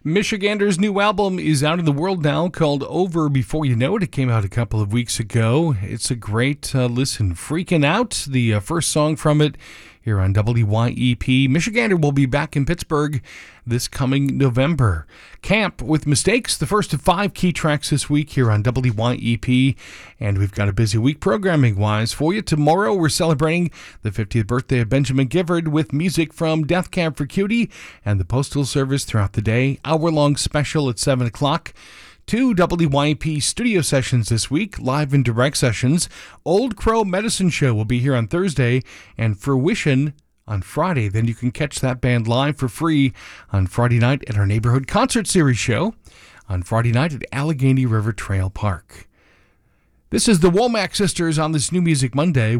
Michigander's new album is out in the world now, called Over Before You Know It. It came out a couple of weeks ago. It's a great listen. Freaking Out, the first song from it here on WYEP. Michigander will be back in Pittsburgh this coming November. Camp with Mistakes, the first of 5 key tracks this week here on WYEP. And we've got a busy week programming-wise for you. Tomorrow we're celebrating the 50th birthday of Benjamin Gifford with music from Death Cab for Cutie and the Postal Service throughout the day. Hour-long special at 7 o'clock. 2 WYP studio sessions this week, live and direct sessions. Old Crow Medicine Show will be here on Thursday, and Fruition on Friday. Then you can catch that band live for free on Friday night at our Neighborhood Concert Series show on Friday night at Allegheny River Trail Park. This is the Womack Sisters on this New Music Monday.